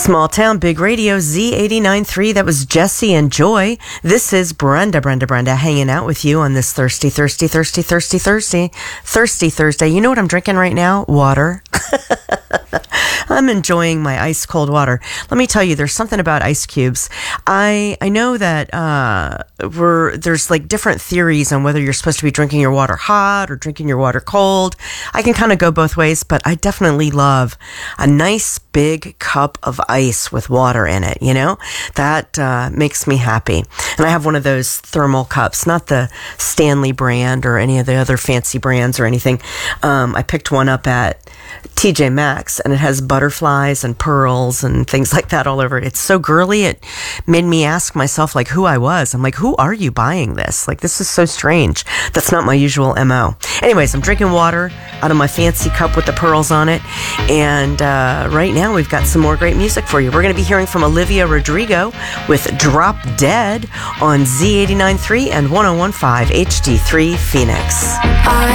Small Town Big Radio Z89.3. That was Jesse and Joy. This is Brenda hanging out with you on this thirsty Thursday. You know what I'm drinking right now? Water. I'm enjoying my ice cold water. Let me tell you, there's something about ice cubes. I know that there's like different theories on whether you're supposed to be drinking your water hot or drinking your water cold. I can kind of go both ways, but I definitely love a nice big cup of ice with water in it. You know, that makes me happy. And I have one of those thermal cups, not the Stanley brand or any of the other fancy brands or anything. I picked one up at TJ Maxx, and it has butterflies and pearls and things like that all over it. It's so girly, it made me ask myself, like, who I was. I'm like, who are you buying this? Like, this is so strange. That's not my usual MO. Anyways, I'm drinking water out of my fancy cup with the pearls on it, and right now we've got some more great music for you. We're going to be hearing from Olivia Rodrigo with Drop Dead on Z89.3 and 101.5 HD3 Phoenix.